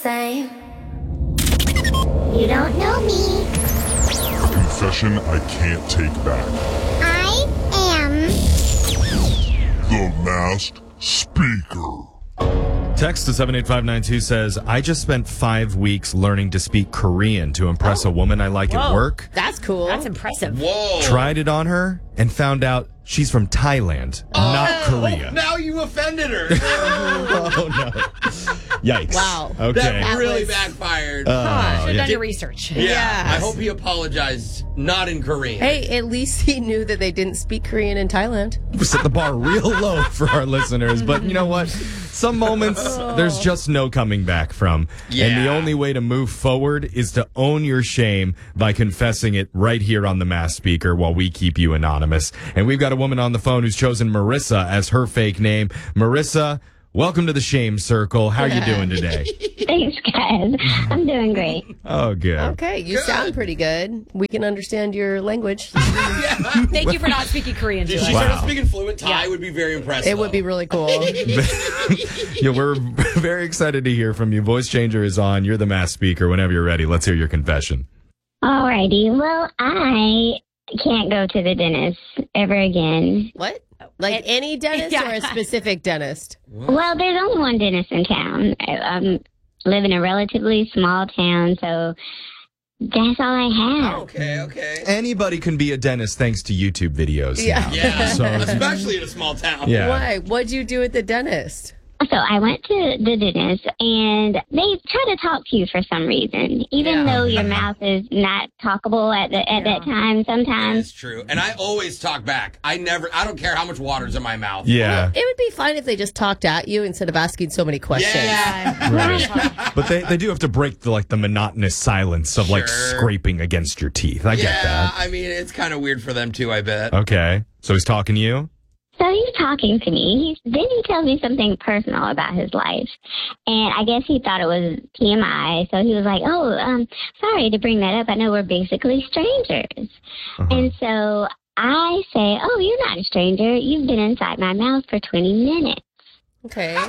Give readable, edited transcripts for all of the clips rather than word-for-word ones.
say, you don't know me. Confession I can't take back. I am The Masked Speaker. Text to 78592 says, I just spent 5 weeks learning to speak Korean to impress a woman I like at work. That's cool. That's impressive. Whoa. Tried it on her and found out she's from Thailand, not Korea. Now you offended her. Oh, no. Yikes. Wow. Okay. That really was- backfired. Should have yeah. done your research. yeah. Yes. I hope he apologized, not in Korean. Hey, at least he knew that they didn't speak Korean in Thailand. We set the bar real low for our listeners, but you know what? Some moments there's just no coming back from. And the Yeah. only way to move forward is to own your shame by confessing it right here on the Masked Speaker while we keep you anonymous. And we've got a woman on the phone who's chosen Marissa as her fake name. Marissa, welcome to the Shame Circle. How are you doing today? Thanks, guys. I'm doing great. Oh, good. Okay, you sound pretty good. We can understand your language. Thank you for not speaking Korean to If she us. started Wow. speaking fluent Thai, Yeah. would be very impressive. It would be really cool. Yeah, we're very excited to hear from you. Voice Changer is on. You're the Masked Speaker. Whenever you're ready, let's hear your confession. Alrighty. Well, I can't go to the dentist ever again. What? Like any dentist Yeah. or a specific dentist? Well, there's only one dentist in town. I live in a relatively small town, so that's all I have. Okay. Anybody can be a dentist thanks to YouTube videos. Yeah. now. Yeah, So, especially in a small town. yeah. Why? What'd you do at the dentist? So I went to the dentist, and they try to talk to you for some reason, even though your mouth is not talkable at that time. Sometimes. That's true. And I always talk back. I don't care how much water's in my mouth. Yeah. It would be fine if they just talked at you instead of asking so many questions. Yeah. Right. But they do have to break the monotonous silence of like Sure. scraping against your teeth. I get that. I mean, it's kind of weird for them too, I bet. Okay. So he's talking to you? So he's talking to me. Then he tells me something personal about his life. And I guess he thought it was TMI. So he was like, sorry to bring that up. I know we're basically strangers. And so I say, oh, you're not a stranger. You've been inside my mouth for 20 minutes. Okay.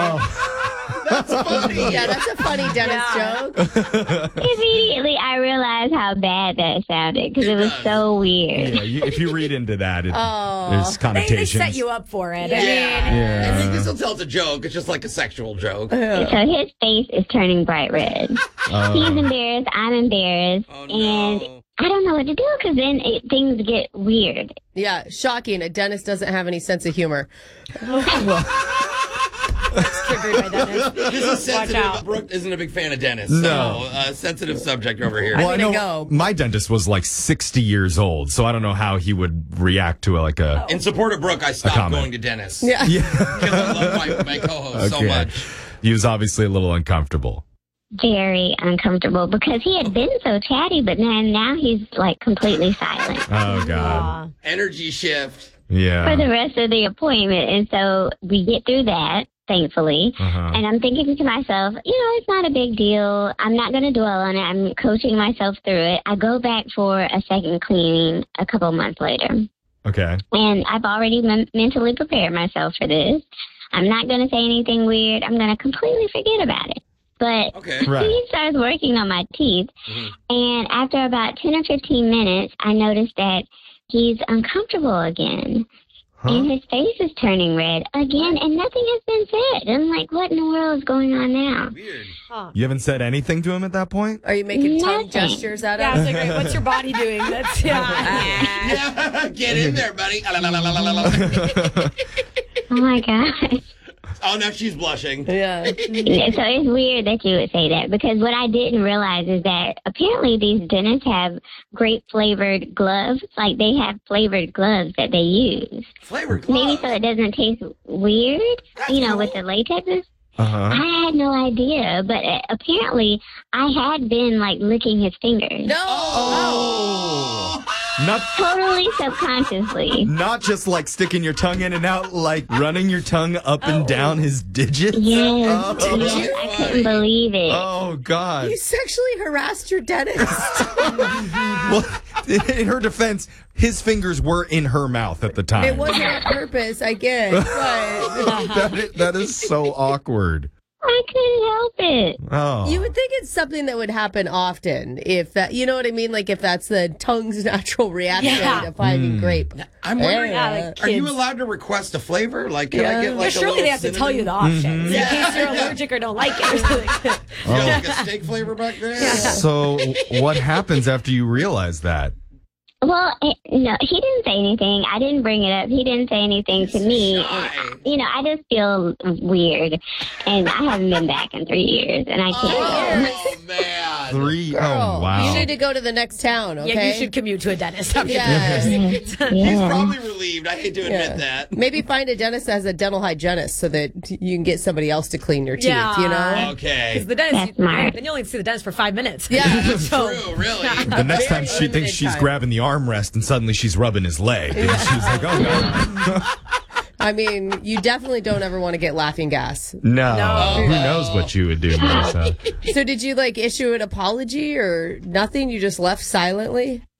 Oh. That's funny. Yeah, that's a funny dentist joke. Immediately, I realized how bad that sounded because it was so weird. Yeah, if you read into that, Oh. there's They connotations. set you up for it. Yeah. I think this will tell it's a joke. It's just like a sexual joke. So his face is turning bright red. He's embarrassed. I'm embarrassed. Oh, And no. I don't know what to do because then things get weird. Yeah, shocking. A dentist doesn't have any sense of humor. Triggered by dentists. This is Watch sensitive. out. Brooke isn't a big fan of dentists. No. So, sensitive subject over here. Well, I gonna know go. my dentist was like 60 years old, so I don't know how he would react to a. In support of Brooke, I stopped comment. going to dentists. Yeah. Because I love my co-host so much. He was obviously a little uncomfortable. Very uncomfortable because he had been so chatty, but now he's like completely silent Oh, God. Aw. Energy shift. Yeah. for the rest of the appointment. And so we get through that, thankfully. Uh-huh. And I'm thinking to myself, it's not a big deal. I'm not going to dwell on it. I'm coaching myself through it. I go back for a second cleaning a couple months later. Okay. And I've already mentally prepared myself for this. I'm not going to say anything weird. I'm going to completely forget about it. But Okay. Right. he starts working on my teeth. And after about 10 or 15 minutes, I noticed that he's uncomfortable again. And his face is turning red again, and nothing has been said. I'm like, what in the world is going on now? Weird. You haven't said anything to him at that point? Are you making tongue Nothing. gestures at Yeah, I him? was like, wait, what's your body doing? That's Yeah, get in there, buddy. Oh my gosh. Oh, now she's blushing. Yeah. So it's weird that you would say that because what I didn't realize is that apparently these dentists have grape flavored gloves. Like they have flavored gloves that they use. Flavored Maybe gloves. so it doesn't taste weird, That's with cool. the latexes. Uh-huh. I had no idea, but apparently I had been like licking his fingers. No. Oh. Not Totally subconsciously. not just like sticking your tongue in and out, like running your tongue up and down his digits. Yes, Oh. yes, I couldn't believe it. Oh, God. You sexually harassed your dentist. Well, in her defense, his fingers were in her mouth at the time. It wasn't on purpose, I get. But that is so awkward. I couldn't help it. Oh. You would think it's something that would happen often if that, you know what I mean? Like if that's the tongue's natural reaction Yeah. to finding grape. I'm wondering, Yeah, like are you kids. allowed to request a flavor? Like, can I get But like a surely little they have to tell you the options in case you're allergic or don't like it. Or something. You got like a steak flavor back there? So what happens after you realize that? Well, no, he didn't say anything. I didn't bring it up. He didn't say anything to me. And, I just feel weird. And I haven't been back in 3 years, and I can't go. Oh, man. 3? Girl, Oh, wow. You need to go to the next town, okay? Yeah, you should commute to a dentist after Yeah. He's Yeah. probably relieved. I hate to admit that. Maybe find a dentist that has a dental hygienist so that you can get somebody else to clean your teeth, Yeah. you know? Okay. Because the dentist, That's smart. then you only see the dentist for 5 minutes. Yeah. True, really. The next time she limited thinks she's time. grabbing the armrest and suddenly she's rubbing his leg. And she's like, oh, no. I mean, you definitely don't ever want to get laughing gas. No. No. Who knows what you would do, Marissa? So did you issue an apology or nothing? You just left silently?